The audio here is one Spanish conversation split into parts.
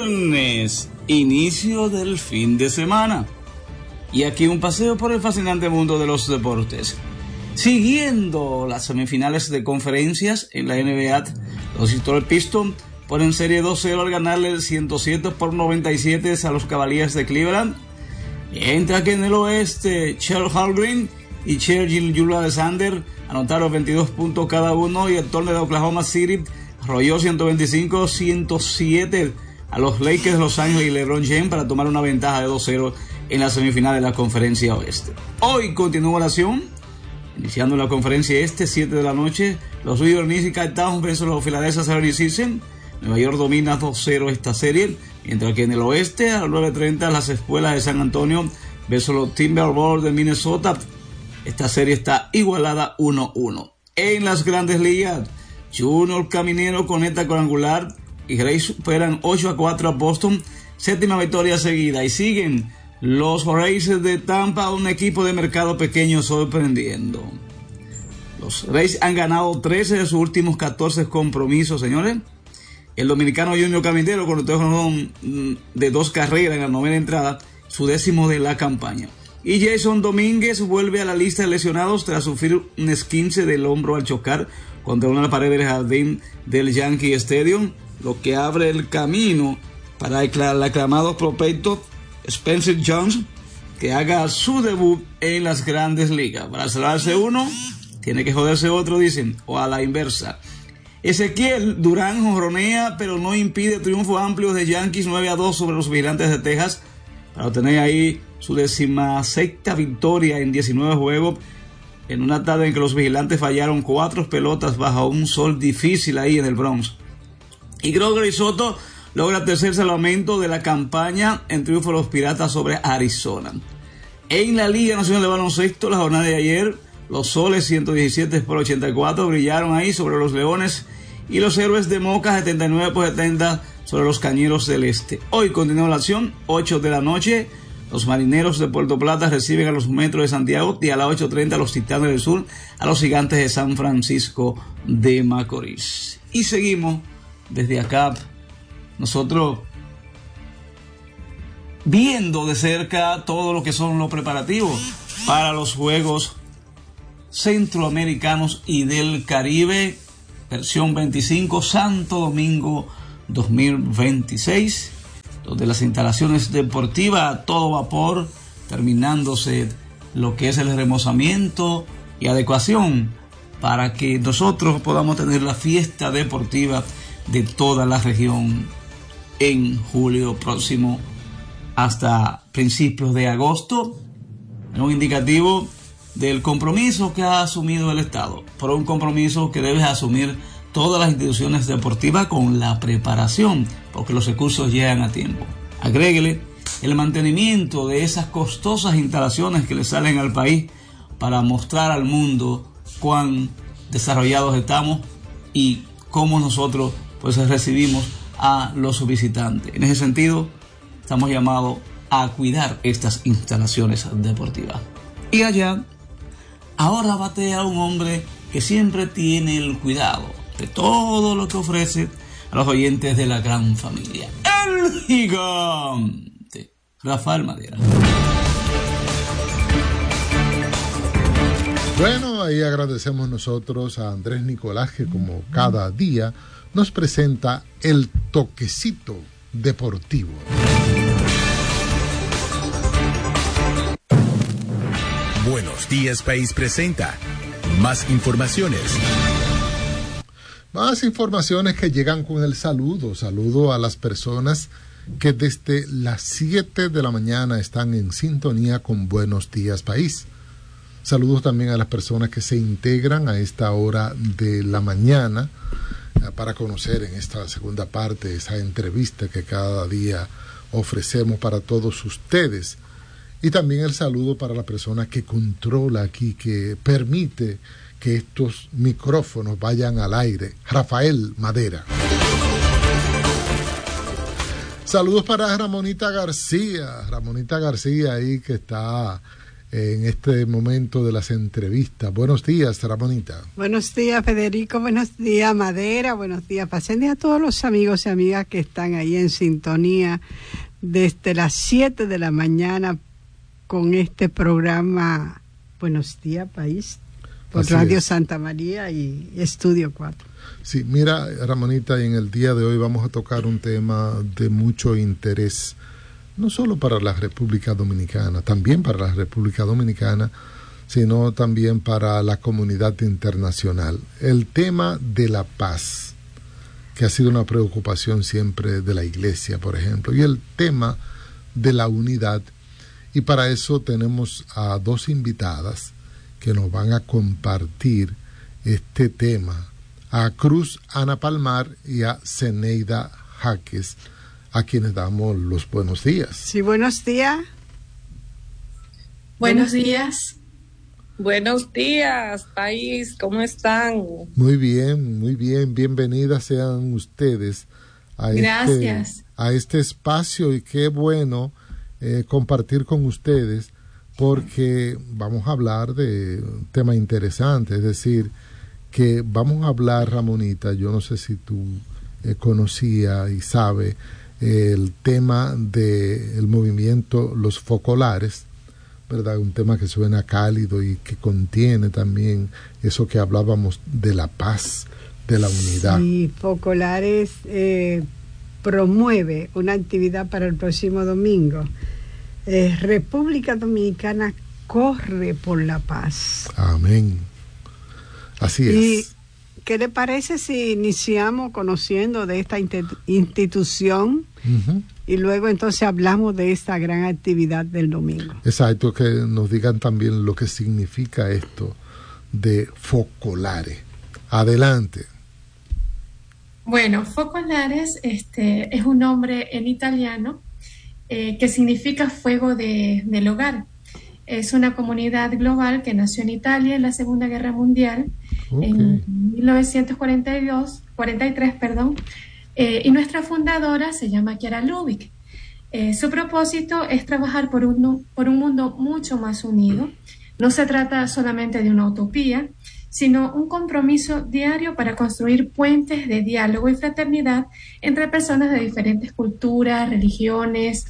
Viernes, inicio del fin de semana. Y aquí un paseo por el fascinante mundo de los deportes. Siguiendo las semifinales de conferencias en la NBA, los Detroit Pistons ponen serie 2-0 al ganarle el 107-97 a los Cavaliers de Cleveland. Mientras que en el oeste, Charles Holmgren y Julius Alexander anotaron 22 puntos cada uno, y el Thunder de Oklahoma City arrolló 125-107 a los Lakers de Los Ángeles y LeBron James para tomar una ventaja de 2-0 en la semifinal de la conferencia oeste. Hoy continúa la acción, iniciando la conferencia este, 7 de la noche. Los New York Knicks y Karl Towns vencen a los Philadelphia 76ers. Nueva York domina 2-0 esta serie, mientras que en el oeste a las 9:30 las Espuelas de San Antonio versus los Timberwolves de Minnesota. Esta serie está igualada 1-1. En las Grandes Ligas, Junior Caminero conecta cuadrangular y Rays superan 8-4 a Boston, séptima victoria seguida, y siguen los Rays de Tampa, un equipo de mercado pequeño sorprendiendo. Los Rays han ganado 13 de sus últimos 14 compromisos, señores. El dominicano Junior Caminero conectó de 2 carreras en la novena entrada, su 10º de la campaña. Y Jason Domínguez vuelve a la lista de lesionados tras sufrir un esguince del hombro al chocar contra una pared del jardín del Yankee Stadium, lo que abre el camino para el aclamado prospecto Spencer Jones, que haga su debut en las Grandes Ligas. Para salvarse uno, tiene que joderse otro, dicen, o a la inversa. Ezequiel Durán jonronea, pero no impide triunfo amplio de Yankees 9-2 sobre los Vigilantes de Texas, para obtener ahí su 16ª victoria en 19 juegos, en una tarde en que los Vigilantes fallaron 4 pelotas bajo un sol difícil ahí en el Bronx. Y Gregory Soto logra el tercer salvamento de la campaña en triunfo de los Piratas sobre Arizona. En la Liga Nacional de Baloncesto, la jornada de ayer, los Soles 117-84 brillaron ahí sobre los Leones, y los Héroes de Moca 79-70 sobre los Cañeros del Este. Hoy continúa la acción, 8 de la noche. Los Marineros de Puerto Plata reciben a los Metros de Santiago, y a las 8:30 los Titanes del Sur a los Gigantes de San Francisco de Macorís. Y seguimos desde acá, nosotros viendo de cerca todo lo que son los preparativos para los Juegos Centroamericanos y del Caribe, versión 25, Santo Domingo 2026, donde las instalaciones deportivas a todo vapor, terminándose lo que es el remozamiento y adecuación para que nosotros podamos tener la fiesta deportiva de toda la región en julio próximo hasta principios de agosto. Es un indicativo del compromiso que ha asumido el Estado, pero un compromiso que debe asumir todas las instituciones deportivas con la preparación, porque los recursos llegan a tiempo. Agréguele el mantenimiento de esas costosas instalaciones que le salen al país para mostrar al mundo cuán desarrollados estamos y cómo nosotros pues recibimos a los visitantes. En ese sentido, estamos llamados a cuidar estas instalaciones deportivas. Y allá, ahora batea un hombre que siempre tiene el cuidado de todo lo que ofrece a los oyentes de la gran familia. El gigante Rafael Madera. Bueno, ahí agradecemos nosotros a Andrés Nicolás, que como cada día nos presenta el toquecito deportivo. Buenos Días País presenta más informaciones. Más informaciones que llegan con el saludo. Saludo a las personas que desde las 7 de la mañana están en sintonía con Buenos Días País. Saludos también a las personas que se integran a esta hora de la mañana para conocer en esta segunda parte esa entrevista que cada día ofrecemos para todos ustedes. Y también el saludo para la persona que controla aquí, que permite que estos micrófonos vayan al aire, Rafael Madera. Saludos para Ramonita García ahí que está en este momento de las entrevistas. Buenos días, Ramonita. Buenos días, Federico. Buenos días, Madera. Buenos días, Pacendi. A todos los amigos y amigas que están ahí en sintonía desde las 7 de la mañana con este programa Buenos Días, País, por Así Radio es. Santa María y Estudio 4. Sí, mira, Ramonita, en el día de hoy vamos a tocar un tema de mucho interés, no solo para la República Dominicana, también para la República Dominicana, sino también para la comunidad internacional. El tema de la paz, que ha sido una preocupación siempre de la Iglesia, por ejemplo, y el tema de la unidad. Y para eso tenemos a dos invitadas que nos van a compartir este tema, a Cruz Ana Palmar y a Zeneida Jaques, a quienes damos los buenos días. Sí, buenos días. Buenos días. Buenos días, país, ¿cómo están? Muy bien, bienvenidas sean ustedes a este espacio, y qué bueno compartir con ustedes, porque vamos a hablar de un tema interesante, es decir, que vamos a hablar, Ramonita, yo no sé si tú conocía y sabe el tema del movimiento Los Focolares, ¿verdad? Un tema que suena cálido y que contiene también eso que hablábamos de la paz, de la unidad. Sí, Focolares promueve una actividad para el próximo domingo. República Dominicana corre por la paz. Amén. Así es. ¿Y qué le parece si iniciamos conociendo de esta institución? Uh-huh. Y luego entonces hablamos de esta gran actividad del domingo. Exacto, que nos digan también lo que significa esto de Focolares. Adelante. Bueno, Focolares es un nombre en italiano que significa fuego del hogar. Es una comunidad global que nació en Italia en la Segunda Guerra Mundial, en 1943, y nuestra fundadora se llama Chiara Lubich. Su propósito es trabajar por un mundo mucho más unido. No se trata solamente de una utopía, sino un compromiso diario para construir puentes de diálogo y fraternidad entre personas de diferentes culturas, religiones,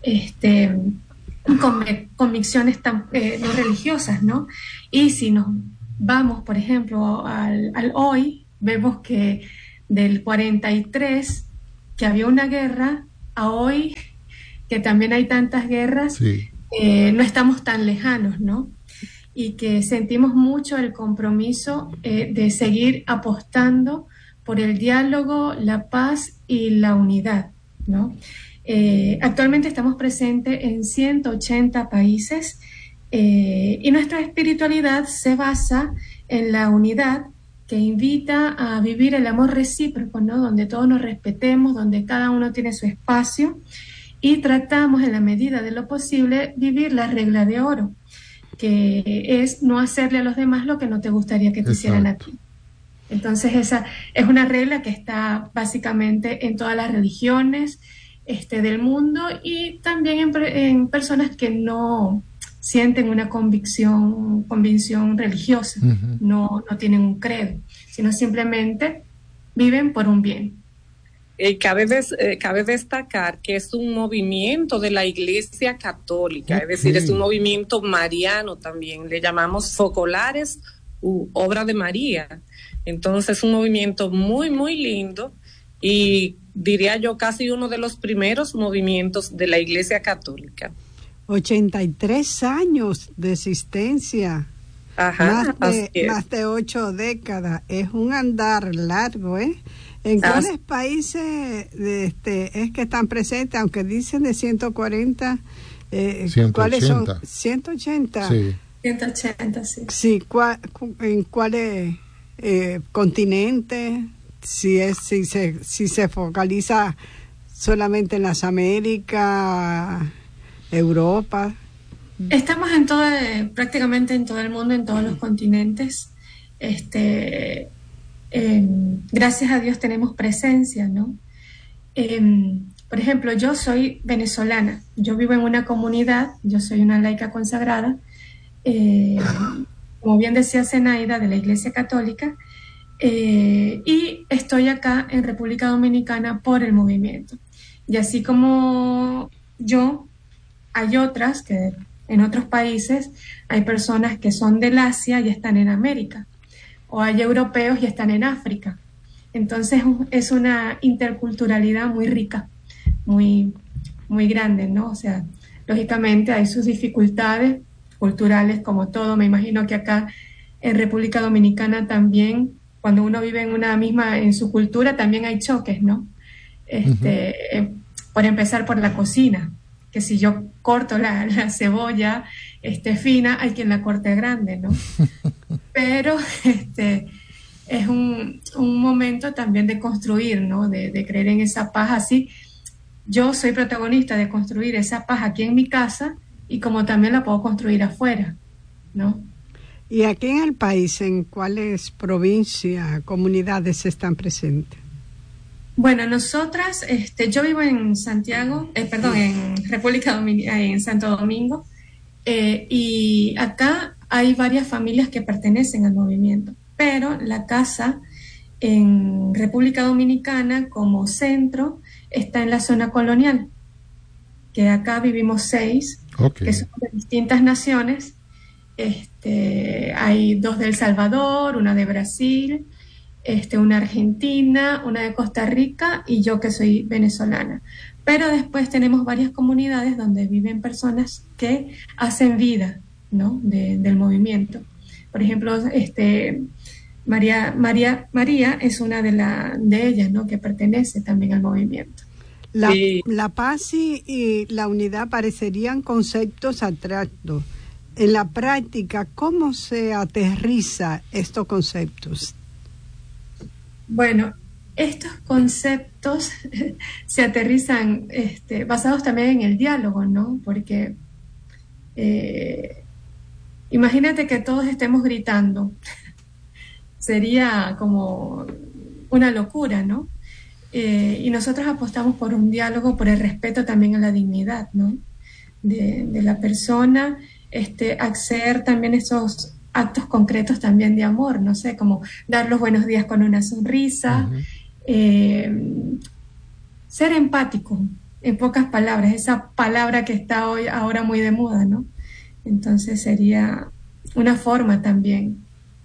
convicciones no religiosas, ¿no? Y si nos vamos, por ejemplo, al hoy, vemos que del 43, que había una guerra, a hoy, que también hay tantas guerras, Sí. No estamos tan lejanos, ¿no? Y que sentimos mucho el compromiso de seguir apostando por el diálogo, la paz y la unidad, ¿no? Actualmente estamos presentes en 180 países y nuestra espiritualidad se basa en la unidad, que invita a vivir el amor recíproco, ¿no? Donde todos nos respetemos, donde cada uno tiene su espacio y tratamos en la medida de lo posible vivir la regla de oro, que es no hacerle a los demás lo que no te gustaría que te hicieran a ti. Entonces esa es una regla que está básicamente en todas las religiones del mundo, y también en personas que no sienten una convicción religiosa, Uh-huh. no tienen un credo, sino simplemente viven por un bien. Cabe destacar que es un movimiento de la Iglesia Católica, Okay. es decir, es un movimiento mariano también, le llamamos Focolares u Obra de María. Entonces es un movimiento muy, muy lindo y diría yo casi uno de los primeros movimientos de la Iglesia Católica. 83 años de existencia. Ajá, Más de 8 décadas. Es un andar largo, ¿eh? ¿En cuáles países es que están presentes? Aunque dicen de 140, 180. ¿cuáles son? 180. Sí. 180, sí. Sí, ¿en cuáles continentes? Si se focaliza solamente en las Américas, Europa. Estamos prácticamente en todo el mundo, en todos los continentes. Gracias a Dios tenemos presencia, ¿no? Por ejemplo, yo soy venezolana, yo vivo en una comunidad, yo soy una laica consagrada, como bien decía Zenaida, de la Iglesia Católica, y estoy acá en República Dominicana por el movimiento. Y así como yo, hay otras que en otros países hay personas que son del Asia y están en América, o hay europeos y están en África. Entonces es una interculturalidad muy rica, muy, muy grande, ¿no? O sea, lógicamente hay sus dificultades culturales como todo. Me imagino que acá en República Dominicana también, cuando uno vive en su cultura, también hay choques, ¿no? Por empezar por la cocina, que si yo corto la cebolla fina, hay quien la corte grande, ¿no? Pero es un momento también de construir, ¿no? De creer en esa paz así. Yo soy protagonista de construir esa paz aquí en mi casa y como también la puedo construir afuera, ¿no? ¿Y aquí en el país, en cuáles provincias, comunidades están presentes? Bueno, nosotras, yo vivo en Santiago, en República Dominicana, en Santo Domingo, y acá hay varias familias que pertenecen al movimiento, pero la casa en República Dominicana como centro está en la zona colonial, que acá vivimos 6, que son de distintas naciones. Hay 2 de El Salvador, una de Brasil, una argentina, una de Costa Rica y yo que soy venezolana. Pero después tenemos varias comunidades donde viven personas que hacen vida, ¿no? del movimiento. Por ejemplo, María es una de ellas, ¿no? Que pertenece también al movimiento. La paz y la unidad parecerían conceptos abstractos. En la práctica, ¿cómo se aterriza estos conceptos? Bueno, estos conceptos se aterrizan basados también en el diálogo, ¿no? Porque imagínate que todos estemos gritando. Sería como una locura, ¿no? Y nosotros apostamos por un diálogo, por el respeto también a la dignidad, ¿no? De la persona, hacer también esos actos concretos también de amor, no sé, como dar los buenos días con una sonrisa, ser empático, en pocas palabras, esa palabra que está ahora muy de moda, ¿no? Entonces sería una forma también.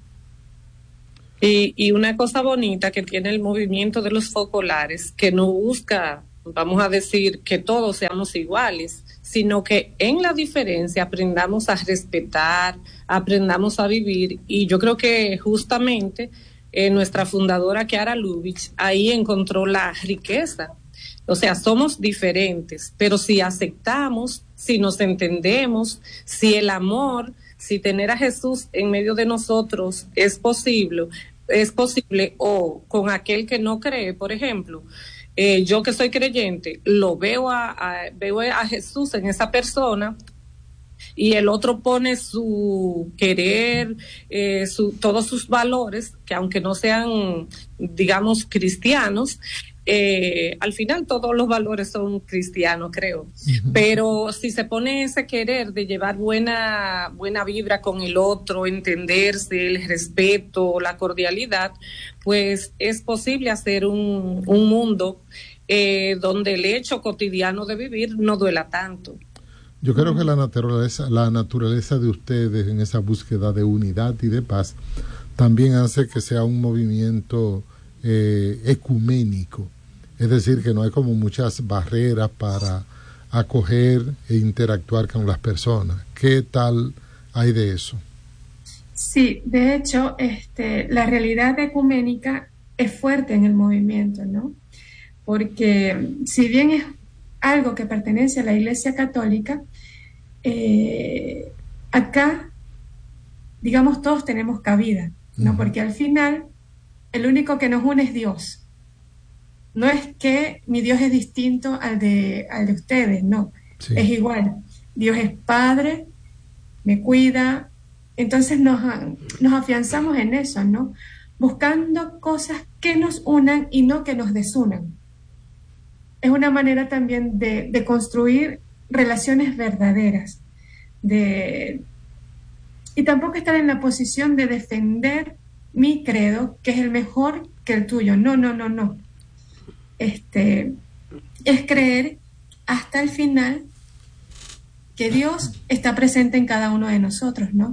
Y una cosa bonita que tiene el movimiento de los focolares, que no busca, vamos a decir, que todos seamos iguales, sino que en la diferencia aprendamos a respetar, aprendamos a vivir. Y yo creo que justamente nuestra fundadora Chiara Lubich ahí encontró la riqueza. O sea, somos diferentes, pero si aceptamos, si nos entendemos, si el amor, si tener a Jesús en medio de nosotros es posible, o con aquel que no cree, por ejemplo, yo que soy creyente, lo veo veo a Jesús en esa persona y el otro pone su querer, todos sus valores, que aunque no sean, digamos, cristianos, al final todos los valores son cristianos, creo. Pero si se pone ese querer de llevar buena vibra con el otro, entenderse, el respeto, la cordialidad, pues es posible hacer un mundo donde el hecho cotidiano de vivir no duela tanto. Yo creo que la naturaleza de ustedes en esa búsqueda de unidad y de paz también hace que sea un movimiento ecuménico. Es decir, que no hay como muchas barreras para acoger e interactuar con las personas. ¿Qué tal hay de eso? Sí, de hecho, la realidad ecuménica es fuerte en el movimiento, ¿no? Porque si bien es algo que pertenece a la Iglesia Católica, acá, digamos, todos tenemos cabida, ¿no? Porque al final, el único que nos une es Dios. No es que mi Dios es distinto al de ustedes, no, sí. Es igual. Dios es Padre, me cuida, entonces nos afianzamos en eso, ¿no? Buscando cosas que nos unan y no que nos desunan. Es una manera también de construir relaciones verdaderas, de y tampoco estar en la posición de defender mi credo, que es el mejor que el tuyo. No, no, no, no. Es creer hasta el final que Dios está presente en cada uno de nosotros, ¿no?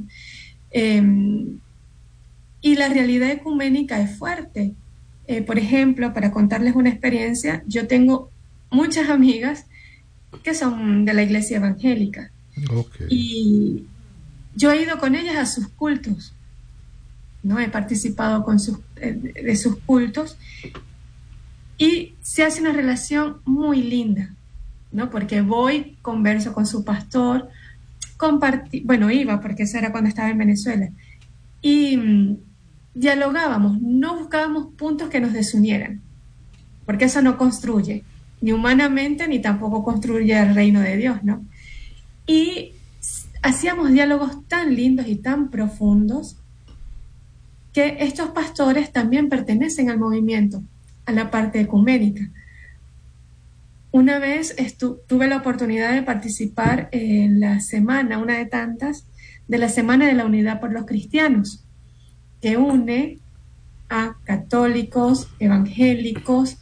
Y la realidad ecuménica es fuerte. Por ejemplo, para contarles una experiencia, yo tengo muchas amigas que son de la iglesia evangélica. Okay. Y yo he ido con ellas a sus cultos, ¿no? He participado de sus cultos y se hace una relación muy linda, ¿no? Porque voy, converso con su pastor, iba porque eso era cuando estaba en Venezuela, y dialogábamos, no buscábamos puntos que nos desunieran, porque eso no construye, ni humanamente, ni tampoco construye el reino de Dios, ¿no? Y hacíamos diálogos tan lindos y tan profundos que estos pastores también pertenecen al movimiento, a la parte ecuménica. Una vez tuve la oportunidad de participar en la semana, una de tantas, de la Semana de la Unidad por los Cristianos, que une a católicos, evangélicos,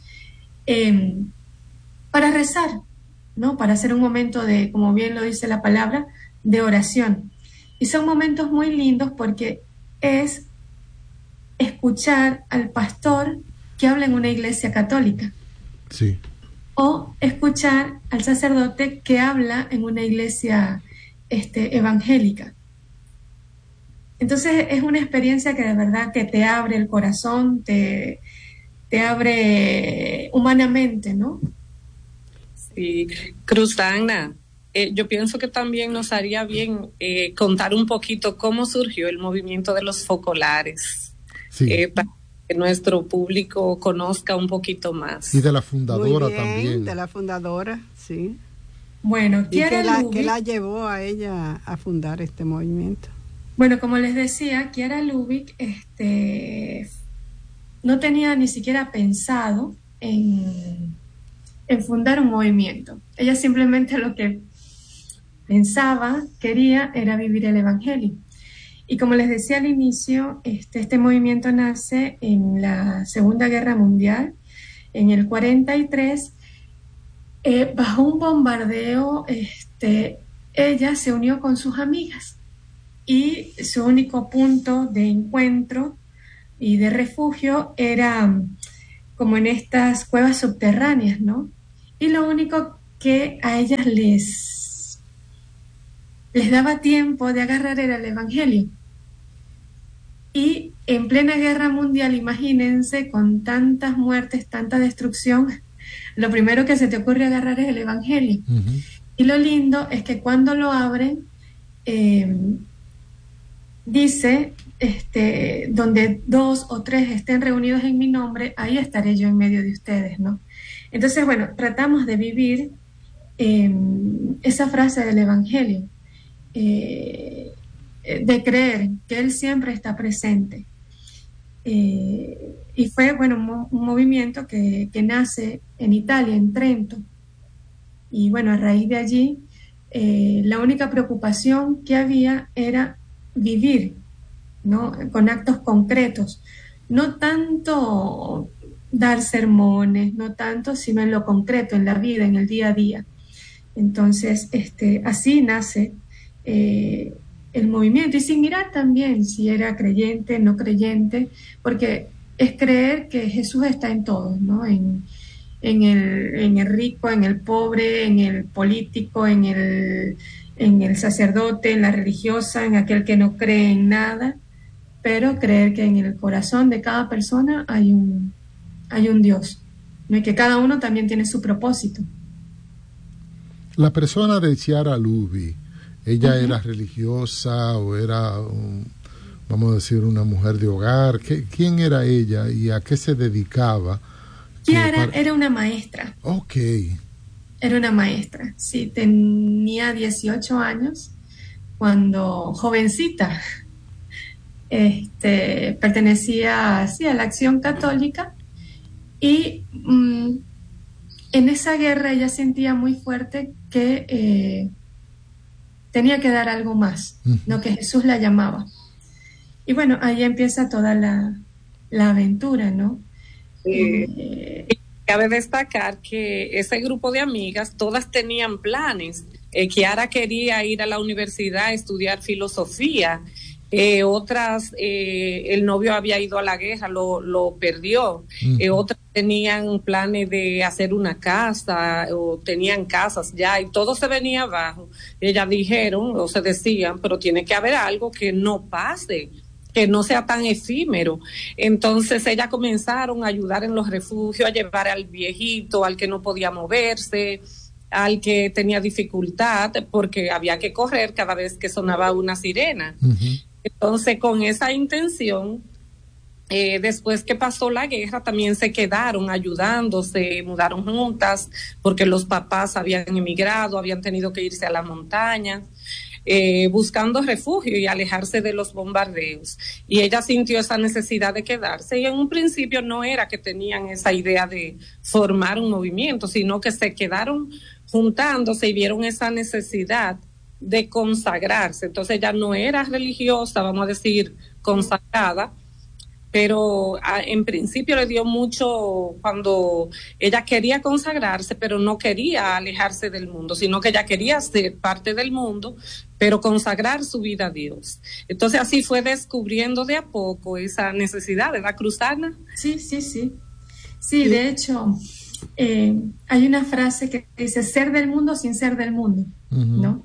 para rezar, ¿no? Para hacer un momento de, como bien lo dice la palabra, de oración. Y son momentos muy lindos porque es escuchar al pastor que habla en una iglesia católica. Sí. O escuchar al sacerdote que habla en una iglesia evangélica. Entonces es una experiencia que de verdad que te abre el corazón, te abre humanamente, ¿no? Sí, Cruzana, yo pienso que también nos haría bien contar un poquito cómo surgió el movimiento de los focolares, sí. Para que nuestro público conozca un poquito más. Y de la fundadora. Muy bien, también. De la fundadora, sí. Bueno, ¿Y qué la llevó a ella a fundar este movimiento? Bueno, como les decía, Kiara Lubick no tenía ni siquiera pensado en fundar un movimiento. Ella simplemente lo que pensaba, quería, era vivir el Evangelio. Y como les decía al inicio, este movimiento nace en la Segunda Guerra Mundial, en el 43, bajo un bombardeo. Ella se unió con sus amigas y su único punto de encuentro y de refugio era como en estas cuevas subterráneas, ¿no? Y lo único que a ellas les daba tiempo de agarrar era el Evangelio. Y en plena guerra mundial, imagínense, con tantas muertes, tanta destrucción, lo primero que se te ocurre agarrar es el Evangelio. Uh-huh. Y lo lindo es que cuando lo abren, dice, donde 2 o 3 estén reunidos en mi nombre, ahí estaré yo en medio de ustedes, ¿no? Entonces, bueno, tratamos de vivir esa frase del Evangelio, de creer que Él siempre está presente. Y fue, bueno, un movimiento que nace en Italia, en Trento. Y bueno, a raíz de allí, la única preocupación que había era vivir, ¿no? Con actos concretos, no tanto dar sermones, no tanto, sino en lo concreto, en la vida, en el día a día. Entonces, así nace el movimiento, y sin mirar también si era creyente, no creyente, porque es creer que Jesús está en todos, ¿no? En el rico, en el pobre, en el político, en el sacerdote, en la religiosa, en aquel que no cree en nada, pero creer que en el corazón de cada persona hay un Dios, ¿no? Y que cada uno también tiene su propósito. La persona de Kiara Lubick, ¿ella Uh-huh. era religiosa o era, vamos a decir, una mujer de hogar? ¿Quién era ella y a qué se dedicaba? Kiara era una maestra. Ok. Era una maestra, sí, tenía 18 años cuando, jovencita, pertenecía, sí, a la Acción Católica, y en esa guerra ella sentía muy fuerte que tenía que dar algo más, ¿no? Que Jesús la llamaba. Y bueno, ahí empieza toda la aventura, ¿no? Cabe destacar que ese grupo de amigas, todas tenían planes. Kiara quería ir a la universidad a estudiar filosofía. Otras, el novio había ido a la guerra, lo perdió. Otras tenían planes de hacer una casa, o tenían casas ya, y todo se venía abajo. Ellas dijeron, o se decían, pero tiene que haber algo que no pase, que no sea tan efímero. Entonces ellas comenzaron a ayudar en los refugios, a llevar al viejito, al que no podía moverse, al que tenía dificultad, porque había que correr cada vez que sonaba una sirena. Entonces, con esa intención, después que pasó la guerra, también se quedaron ayudando, se mudaron juntas, porque los papás habían emigrado, habían tenido que irse a la montaña, buscando refugio y alejarse de los bombardeos. Y ella sintió esa necesidad de quedarse, y en un principio no era que tenían esa idea de formar un movimiento, sino que se quedaron juntándose y vieron esa necesidad de consagrarse. Entonces ella no era religiosa, vamos a decir consagrada, pero en principio le dio mucho cuando ella quería consagrarse, pero no quería alejarse del mundo, sino que ella quería ser parte del mundo, pero consagrar su vida a Dios. Entonces así fue descubriendo de a poco esa necesidad, ¿verdad, Cruzana? Sí, de hecho, hay una frase que dice: ser del mundo sin ser del mundo, ¿no?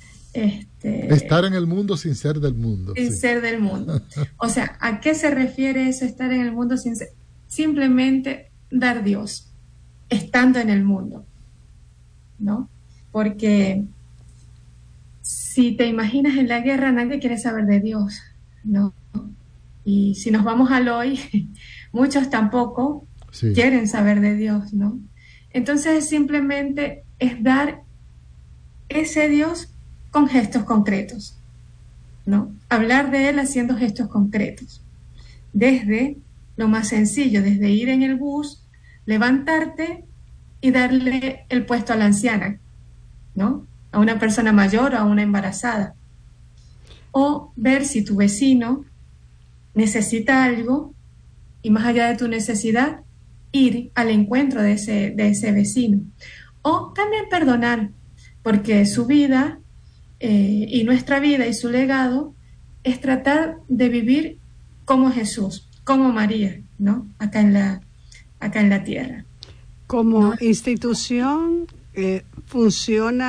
Estar en el mundo sin ser del mundo. Sin ser del mundo. O sea, ¿a qué se refiere eso, estar en el mundo sin ser? Simplemente dar Dios, estando en el mundo, ¿no? Porque si te imaginas en la guerra, nadie quiere saber de Dios, ¿no? Y si nos vamos al hoy, muchos tampoco quieren saber de Dios, ¿no? Entonces simplemente es dar ese Dios con gestos concretos, ¿no? Hablar de Él haciendo gestos concretos. Desde lo más sencillo, desde ir en el bus, levantarte y darle el puesto a la anciana, ¿no? A una persona mayor o a una embarazada. O ver si tu vecino necesita algo y, más allá de tu necesidad, ir al encuentro de ese vecino. O también perdonar, porque su vida y nuestra vida y su legado es tratar de vivir como Jesús, como María, ¿no? Acá en la tierra. Como institución funciona